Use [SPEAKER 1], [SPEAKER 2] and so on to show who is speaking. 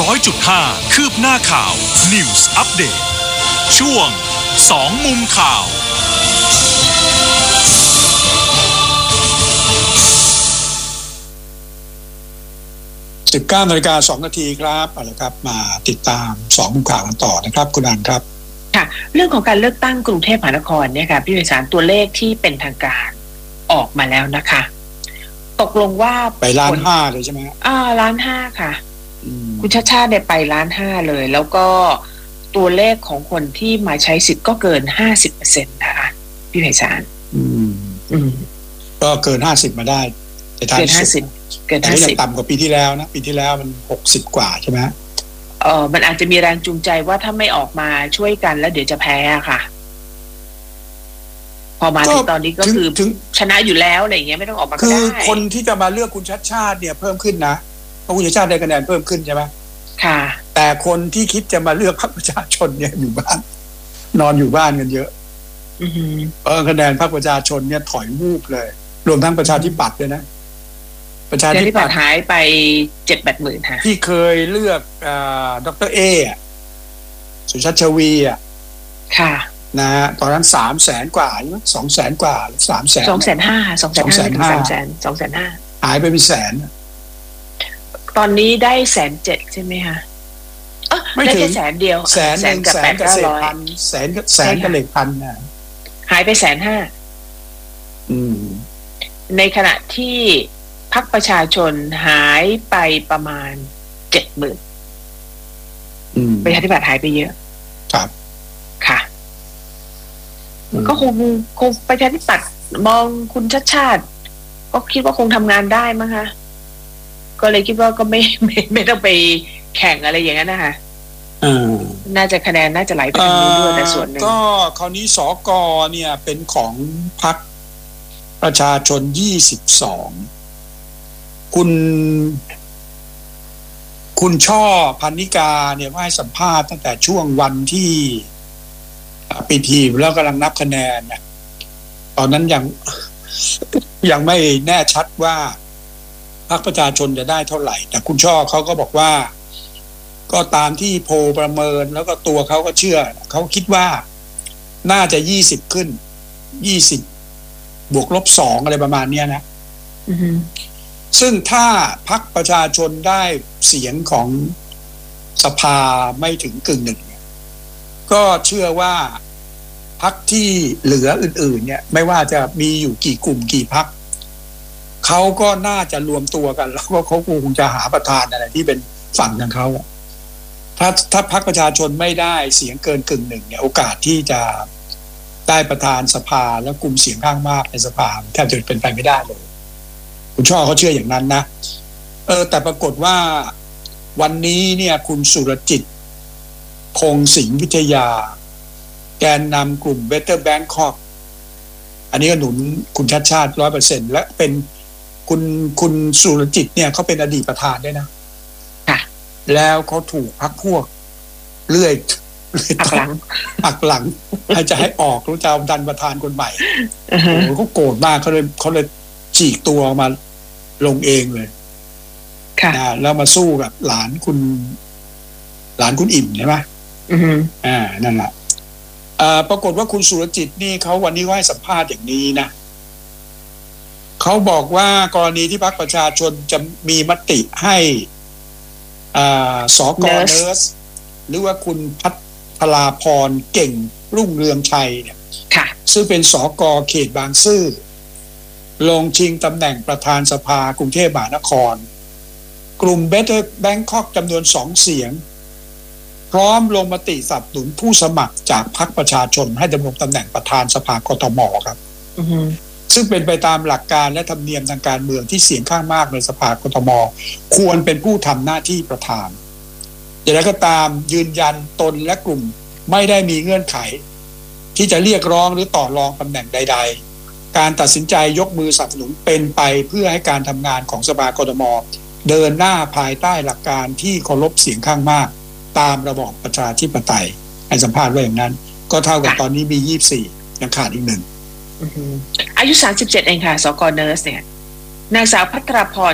[SPEAKER 1] 100.5 คืบหน้าข่าว News Update ช่วง2มุมข่าว
[SPEAKER 2] 19:02 นาทีครับเอาละครับมาติดตาม2มุมข่าวกันต่อนะครับคุณอันครับ
[SPEAKER 3] ค่ะเรื่องของการเลือกตั้งกรุงเทพมหานครเนี่ยค่ะพี่วิสารตัวเลขที่เป็นทางการออกมาแล้วนะคะตกลงว่า
[SPEAKER 2] ไป1.5 เลยใช่ไหม
[SPEAKER 3] 1.5 ค่ะคุณชาติชาติได้ไป1.5 เลยแล้วก็ตัวเลขของคนที่มาใช้สิทธิ์ก็เกิน 50% นะคะพี่วิสาร
[SPEAKER 2] ก็เกิน50มาได้แต่ท้ายสุด
[SPEAKER 3] เกิน 50
[SPEAKER 2] แต่ยังต่ำกว่าปีที่แล้วนะปีที่แล้วมัน60กว่าใช่ไหม
[SPEAKER 3] มันอาจจะมีแรงจูงใจว่าถ้าไม่ออกมาช่วยกันแล้วเดี๋ยวจะแพ้ค่ะพอมาถึงตอนนี้ก็คือชนะอยู่แล้วอะไรอย่างเงี้ยไม่ต้องออกมาก็ได้
[SPEAKER 2] คือคนที่จะมาเลือกคุณชาติชาติเนี่ยเพิ่มขึ้นนะเพราะคุณชาติชาติได้คะแนนเพิ่มขึ้นใช่ไหม
[SPEAKER 3] ค่ะ
[SPEAKER 2] แต่คนที่คิดจะมาเลือกพรรคประชาชนเนี่ยอยู่บ้านนอนอยู่บ้านกันเยอะคะแนนพรรคประชาชนเนี่ยถอยวูบเลยรวมทั้งประชาธิปัตย์ด้วยนะ
[SPEAKER 3] ประชาธิปัตย์หายไป 7-8 หมื่นค่ะ
[SPEAKER 2] ที่เคยเลือกดร.เอสุชาติชวี
[SPEAKER 3] ค่ะ
[SPEAKER 2] นะฮะตอนนั้น300,000 กว่าใช่ไหม200,000 กว่า300,000
[SPEAKER 3] 250,000
[SPEAKER 2] หายไปเป็นแสน
[SPEAKER 3] ตอนนี้ได้107,000ใช่ไหมคะ
[SPEAKER 2] ไม่ถึง
[SPEAKER 3] แสนเดียว
[SPEAKER 2] แสนกับ800,000แสนกับเหล็กพันนะ
[SPEAKER 3] หายไป150,000ในขณะที่พรรคประชาชนหายไปประมาณ 70,000ประชาธิปัตย์หายไปเยอะ
[SPEAKER 2] ครับ
[SPEAKER 3] ค่ะก็คงประชาธิปัตย์มองคุณชาติชาติก็คิดว่าคงทำงานได้มั้งคะก็เลยคิดว่าก็ไม่ต้องไปแข่งอะไรอย่างนั้นนะคะน่าจะคะแนนน่าจะไหลไปทางนู้นด้วยแต่ส่วนหนึ่ง
[SPEAKER 2] ก็คราวนี้สก.เนี่ยเป็นของพรรคประชาชน22คุณช่อพันนิกาเนี่ยให้สัมภาษณ์ตั้งแต่ช่วงวันที่ปิดหีบแล้วกำลังนับคะแนนเนี่ยตอนนั้นยังไม่แน่ชัดว่าพรรคประชาชนจะได้เท่าไหร่แต่คุณช่อเขาก็บอกว่าก็ตามที่โพลประเมินแล้วก็ตัวเขาก็เชื่อเขาคิดว่าน่าจะ20ขึ้น20บวกลบ2อะไรประมาณนี้นะซึ่งถ้าพรรคประชาชนได้เสียงของสภาไม่ถึง1/2ก็เชื่อว่าพรรคที่เหลืออื่นๆเนี่ยไม่ว่าจะมีอยู่กี่กลุ่มกี่พรรคเขาก็น่าจะรวมตัวกันแล้วก็เขาคงจะหาประธานอะไรที่เป็นฝั่งของเขาถ้าพรรคประชาชนไม่ได้เสียงเกิน1/2เนี่ยโอกาสที่จะได้ประธานสภาและกลุ่มเสียงข้างมากในสภาแทบจะเป็นไปไม่ได้เลยคุณช่อเขาเชื่ออย่างนั้นนะแต่ปรากฏว่าวันนี้เนี่ยคุณสุรจิตคงสิงห์วิทยาแกนนำกลุ่ม Better Bangkok อันนี้ก็หนุนคุณชาติชาติ 100% และเป็นคุณสุรจิตเนี่ยเขาเป็นอดีตประธานด้วยนะแล้วเขาถูกพรรคพวกเลื่อยหักหลังให้จะให้ออกรู้จะดันประธานคนใหม่เขาโกรธมากเขาเลยฉีกตัวมาลงเองเลยแล้วมาสู้กับหลานคุณอิ่มใช่ไหมนั่นแหละปรากฏว่าคุณสุรจิตนี่เขาวันนี้ให้สัมภาษณ์อย่างนี้นะเขาบอกว่ากรณีที่พรรคประชาชนจะมีมติให้สก.เนิร์สหรือว่าคุณพัทราพรเก่งรุ่งเรืองชัยเนี่ยซึ่งเป็นสก.เขตบางซื่อลงชิงตำแหน่งประธานสภากรุงเทพมหานครกลุ่ม Better Bangkok จำนวน2เสียงพร้อมลงมติสนับสนุนผู้สมัครจากพรรคประชาชนให้ดำรงตำแหน่งประธานสภากทมครับซึ่งเป็นไปตามหลักการและธรรมเนียมทางการเมืองที่เสียงข้างมากในสภากทมควรเป็นผู้ทำหน้าที่ประธานอย่างไรก็ตามยืนยันตนและกลุ่มไม่ได้มีเงื่อนไขที่จะเรียกร้องหรือต่อรองตำแหน่งใดๆการตัดสินใจยกมือสนับสนุนเป็นไปเพื่อให้การทำงานของสภากทมเดินหน้าภายใต้หลักการที่เคารพเสียงข้างมากตามระบอบประชาธิปไตยให้สัมภาษณ์ว่าอย่างนั้นก็เท่ากับตอนนี้มี24ยังขาดอีก1
[SPEAKER 3] อายุ37เองค่ะสก.เนิร์สเนี่ยนางสาวภัทราพร